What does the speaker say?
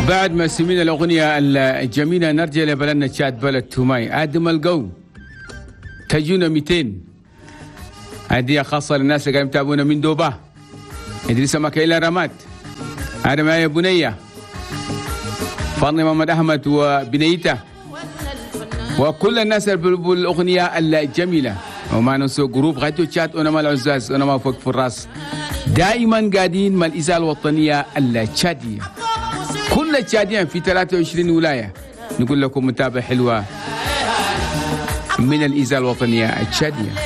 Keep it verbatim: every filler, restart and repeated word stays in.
بعد ما سمينا الأغنية الجميلة نرجع لبلدنا تشاد، بلد توماي. آدم القو تجونا مئتين، هدية خاصة للناس اللي قاعدين يتابعونا من دوبا، إدريس مكايلا رمات، هذا معايا بنية فاطمة محمد أحمد وبنيته وكل الناس اللي بيلبوا الأغنية الجميلة. وما ننسوا جروب غاديو تشاد ونما العزاز ونما فوق في الراس، دائما قاعدين مع الإذاعة الوطنية التشادية. كل التشاديين في ثلاثة وعشرين ولاية نقول لكم متابعة حلوة من الإذاعة الوطنية التشادية.